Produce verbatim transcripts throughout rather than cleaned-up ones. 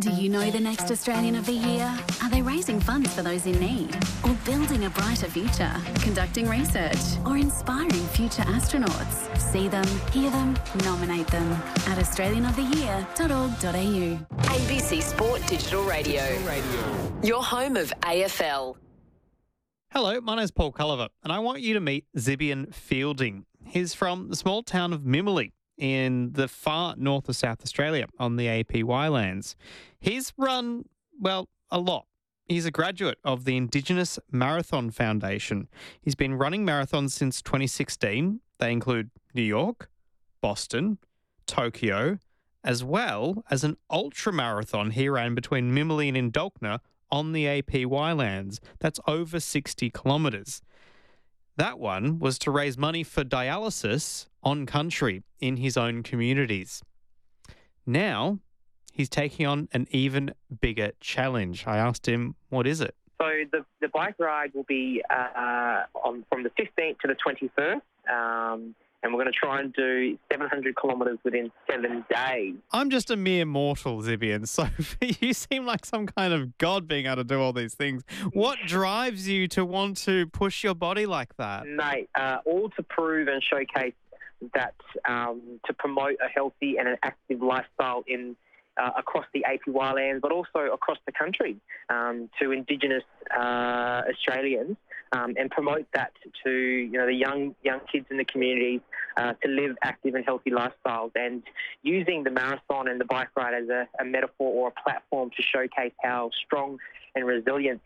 Do you know the next Australian of the Year? Are they raising funds for those in need? Or building a brighter future? Conducting research? Or inspiring future astronauts? See them, hear them, nominate them at australian of the year dot org dot a u. A B C Sport Digital Radio. Radio. Your home of A F L. Hello, my name's Paul Culliver, and I want you to meet Zibian Fielding. He's from the small town of Mimily in the far north of South Australia on the A P Y lands. He's run, well, a lot. He's a graduate of the Indigenous Marathon Foundation. He's been running marathons since twenty sixteen. They include New York, Boston, Tokyo, as well as an ultra marathon he ran between Mimily and Indulkna on the A P Y lands. That's over sixty kilometres. That one was to raise money for dialysis on country in his own communities. Now, he's taking on an even bigger challenge. I asked him, what is it? So the, the bike ride will be uh, on from the fifteenth to the twenty-first, um, and we're going to try and do seven hundred kilometres within seven days. I'm just a mere mortal, Zibian, so you seem like some kind of god being able to do all these things. What drives you to want to push your body like that? Mate, uh, all to prove and showcase that um, to promote a healthy and an active lifestyle in Uh, across the A P Y lands, but also across the country um, to Indigenous uh, Australians, um, and promote that to you know the young young kids in the community uh, to live active and healthy lifestyles, and using the marathon and the bike ride as a, a metaphor or a platform to showcase how strong and resilient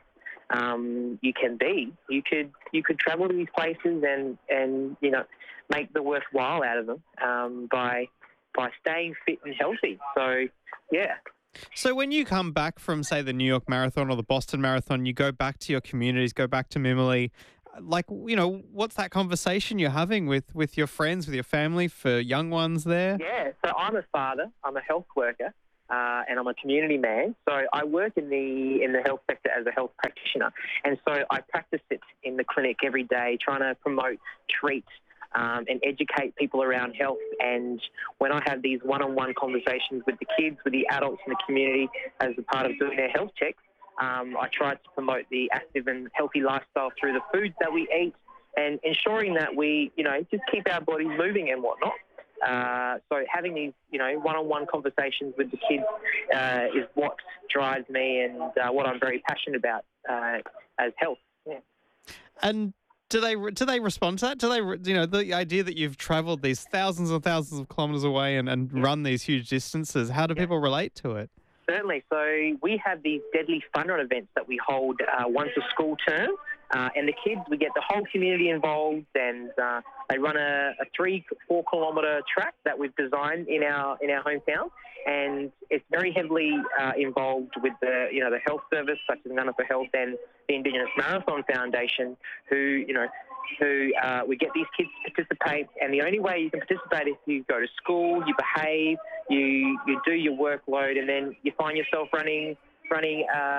um, you can be. You could you could travel to these places and and you know make the worthwhile out of them um, by by staying fit and healthy. So. Yeah. So when you come back from, say, the New York Marathon or the Boston Marathon, you go back to your communities, go back to Mimily, like, you know, what's that conversation you're having with, with your friends, with your family, for young ones there? Yeah, so I'm a father, I'm a health worker, uh, and I'm a community man. So I work in the in the health sector as a health practitioner, and so I practice it in the clinic every day, trying to promote, treat, Um, and educate people around health. And when I have these one-on-one conversations with the kids, with the adults in the community as a part of doing their health checks, um, I try to promote the active and healthy lifestyle through the foods that we eat and ensuring that we, you know, just keep our bodies moving and whatnot. Uh, so having these, you know, one-on-one conversations with the kids uh, is what drives me and uh, what I'm very passionate about uh, as health. Yeah. And Do they do they respond to that? Do they, you know, the idea that you've travelled these thousands and thousands of kilometres away and, and yeah. run these huge distances, how do yeah. people relate to it? Certainly. So we have these deadly fun run events that we hold uh, once a school term, uh, and the kids, we get the whole community involved, and uh, they run a, a three, four kilometre track that we've designed in our in our hometown, and it's very heavily uh, involved with the you know the health service such as Nana for Health and the Indigenous Marathon Foundation, who you know. who uh, we get these kids to participate, and the only way you can participate is you go to school, you behave, you you do your workload, and then you find yourself running running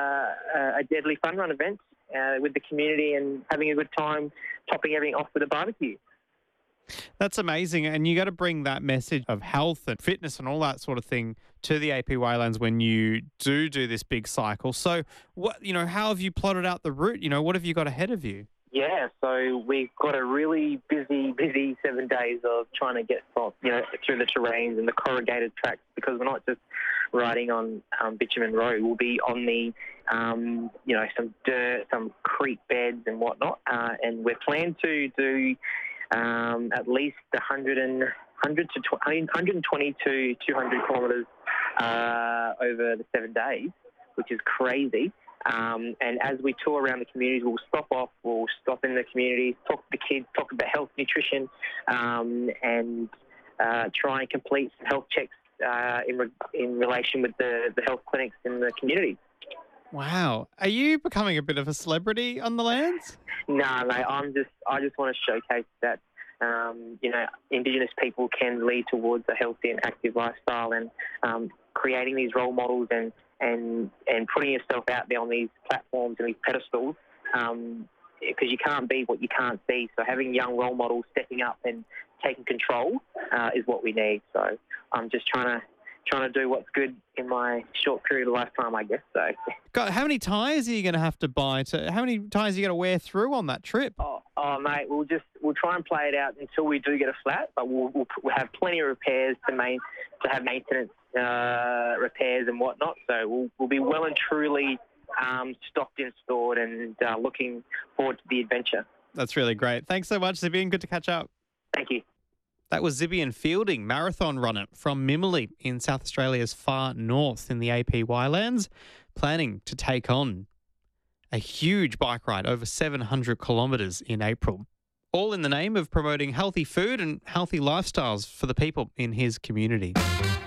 uh, a deadly fun run event uh, with the community and having a good time, topping everything off with a barbecue. That's amazing, and you got to bring that message of health and fitness and all that sort of thing to the A P Y lands when you do do this big cycle. So, what you know, how have you plotted out the route? You know, what have you got ahead of you? Yeah, so we've got a really busy, busy seven days of trying to get from, you know, through the terrains and the corrugated tracks, because we're not just riding on um, bitumen road. We'll be on the, um, you know, some dirt, some creek beds and whatnot, uh, and we're planning to do um, at least one hundred and one hundred to one hundred twenty to two hundred kilometres uh, over the seven days, which is crazy. Um, and as we tour around the communities, we'll stop off, we'll stop in the communities, talk to the kids, talk about health, nutrition, um, and uh, try and complete some health checks uh, in re- in relation with the, the health clinics in the community. Wow. Are you becoming a bit of a celebrity on the lands? No, mate, I'm just, I just want to showcase that, um, you know, Indigenous people can lead towards a healthy and active lifestyle, and um, creating these role models and and and putting yourself out there on these platforms and these pedestals, um, because you can't be what you can't see. So having young role models stepping up and taking control uh, is what we need. So I'm just trying to trying to do what's good in my short period of lifetime, I guess. So, God, how many tyres are you going to have to buy? To How many tyres are you going to wear through on that trip? oh, oh, mate, we'll just we'll try and play it out until we do get a flat, but we'll we'll, we'll have plenty of repairs to main to have maintenance uh, repairs and whatnot. So we'll we'll be well and truly um, stocked and stored, and uh, looking forward to the adventure. That's really great. Thanks so much, Zibian. Good to catch up. Thank you. That was Zibian Fielding, marathon runner from Mimily in South Australia's far north in the A P Y lands, planning to take on a huge bike ride over seven hundred kilometres in April, all in the name of promoting healthy food and healthy lifestyles for the people in his community.